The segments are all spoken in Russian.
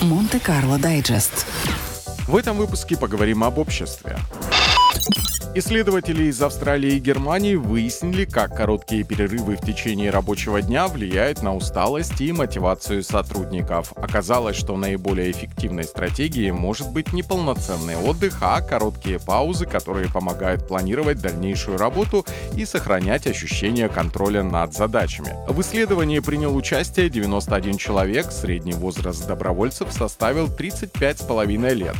Монте-Карло Дайджест. В этом выпуске поговорим об обществе. Исследователи из Австралии и Германии выяснили, как короткие перерывы в течение рабочего дня влияют на усталость и мотивацию сотрудников. Оказалось, что наиболее эффективной стратегией может быть не полноценный отдых, а короткие паузы, которые помогают планировать дальнейшую работу и сохранять ощущение контроля над задачами. В исследовании принял участие 91 человек, средний возраст добровольцев составил 35,5 лет.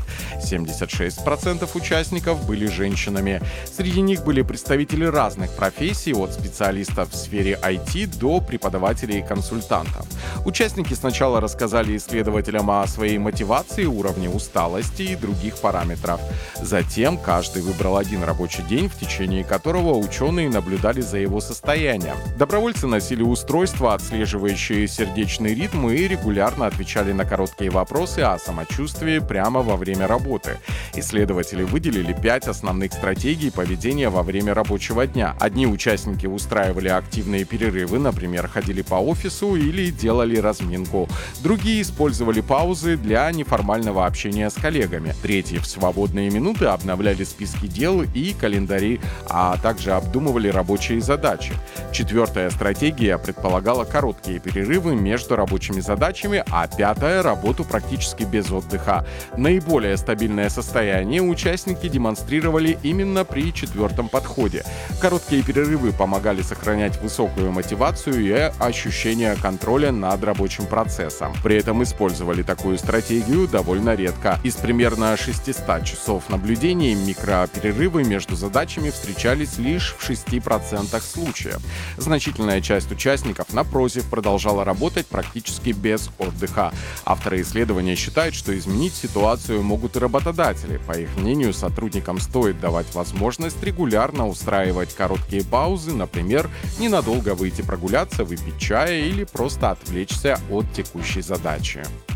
76% участников были женщинами. Среди них были представители разных профессий, от специалистов в сфере IT до преподавателей и консультантов. Участники сначала рассказали исследователям о своей мотивации, уровне усталости и других параметров. Затем каждый выбрал один рабочий день, в течение которого ученые наблюдали за его состоянием. Добровольцы носили устройства, отслеживающие сердечный ритм, и регулярно отвечали на короткие вопросы о самочувствии прямо во время работы. Исследователи выделили 5 основных стратегий поведения во время рабочего дня. Одни участники устраивали активные перерывы, например, ходили по офису или делали разминку. Другие использовали паузы для неформального общения с коллегами. Третьи в свободные минуты обновляли списки дел и календари, а также обдумывали рабочие задачи. Четвертая стратегия предполагала короткие перерывы между рабочими задачами, а пятая — работу практически без отдыха. Наиболее стабильное состояние участники демонстрировали именно при четвертом подходе. Короткие перерывы помогали сохранять высокую мотивацию и ощущение контроля над рабочим процессом. При этом использовали такую стратегию довольно редко. Из примерно 600 часов наблюдений микроперерывы между задачами встречались лишь в 6% случаев. Значительная часть участников, напротив, продолжала работать практически без отдыха. Авторы исследования считают, что изменить ситуацию могут и работодатели. По их мнению, сотрудникам стоит давать возможность регулярно устраивать короткие паузы, например, ненадолго выйти прогуляться, выпить чая или просто отвлечься от текущей задачи.